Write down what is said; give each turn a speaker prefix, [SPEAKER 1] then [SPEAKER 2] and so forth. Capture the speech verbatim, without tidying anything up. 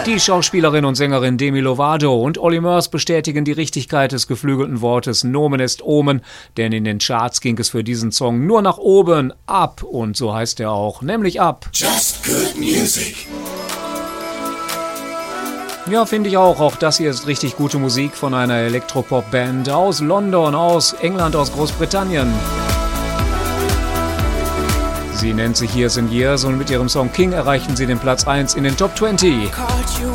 [SPEAKER 1] Die Schauspielerin und Sängerin Demi Lovato und Olly Murs bestätigen die Richtigkeit des geflügelten Wortes Nomen est Omen, denn in den Charts ging es für diesen Song nur nach oben, ab, und so heißt er auch, nämlich ab.
[SPEAKER 2] Just good music.
[SPEAKER 1] Ja, finde ich auch. Auch das hier ist richtig gute Musik von einer Elektropop-Band aus London, aus England, aus Großbritannien. Sie nennt sich Years and Years und mit ihrem Song King erreichten sie den Platz eins in den Top zwanzig.
[SPEAKER 3] Caught you